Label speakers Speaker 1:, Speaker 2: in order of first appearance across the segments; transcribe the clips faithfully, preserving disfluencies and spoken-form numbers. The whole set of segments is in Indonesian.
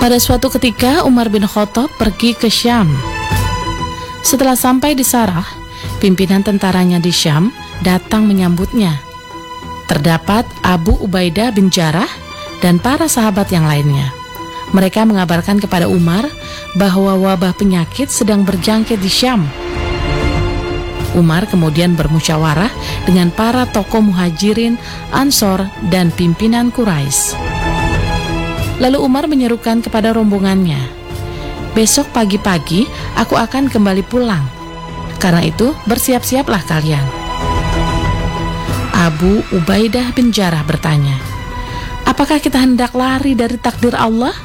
Speaker 1: Pada suatu ketika Umar bin Khattab pergi ke Syam. Setelah sampai di Sarah, pimpinan tentaranya di Syam datang menyambutnya. Terdapat Abu Ubaidah bin Jarrah dan para sahabat yang lainnya. Mereka mengabarkan kepada Umar bahwa wabah penyakit sedang berjangkit di Syam. Umar kemudian bermusyawarah dengan para tokoh Muhajirin, Ansor, dan pimpinan Quraisy. Lalu Umar menyerukan kepada rombongannya, "Besok pagi-pagi aku akan kembali pulang. Karena itu bersiap-siaplah kalian." Abu Ubaidah bin Jarrah bertanya, "Apakah kita hendak lari dari takdir Allah?"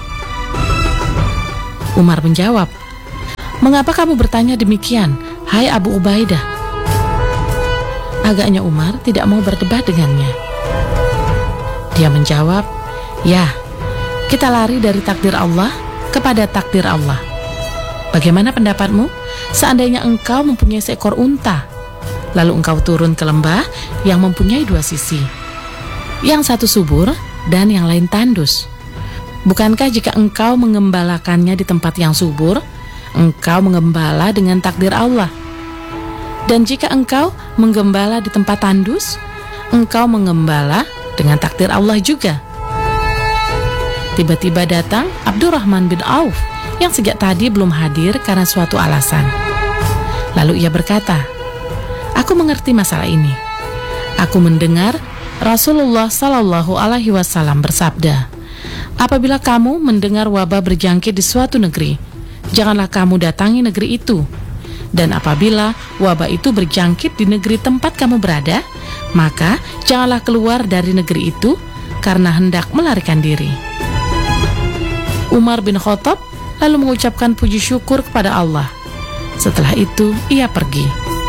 Speaker 1: Umar menjawab, "Mengapa kamu bertanya demikian, hai Abu Ubaidah?" Agaknya Umar tidak mau berdebat dengannya. Dia menjawab, "Ya, kita lari dari takdir Allah kepada takdir Allah. Bagaimana pendapatmu seandainya engkau mempunyai seekor unta, lalu engkau turun ke lembah yang mempunyai dua sisi, yang satu subur dan yang lain tandus? Bukankah jika engkau mengembalakannya di tempat yang subur, engkau mengembala dengan takdir Allah? Dan jika engkau menggembala di tempat tandus, engkau mengembala dengan takdir Allah juga?" Tiba-tiba datang Abdurrahman bin Auf yang sejak tadi belum hadir karena suatu alasan. Lalu ia berkata, "Aku mengerti masalah ini. Aku mendengar Rasulullah Shallallahu Alaihi Wasallam bersabda, apabila kamu mendengar wabah berjangkit di suatu negeri, janganlah kamu datangi negeri itu. Dan apabila wabah itu berjangkit di negeri tempat kamu berada, maka janganlah keluar dari negeri itu karena hendak melarikan diri." Umar bin Khattab lalu mengucapkan puji syukur kepada Allah. Setelah itu ia pergi.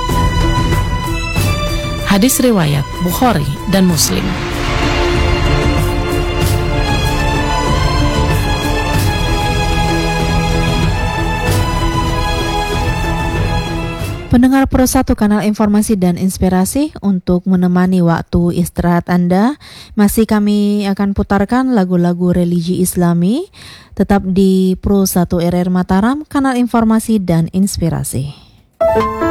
Speaker 1: Hadis riwayat Bukhari dan Muslim.
Speaker 2: Pendengar Pro satu Kanal Informasi dan Inspirasi, untuk menemani waktu istirahat Anda, masih kami akan putarkan lagu-lagu religi Islami. Tetap di Pro satu R R Mataram, Kanal Informasi dan Inspirasi.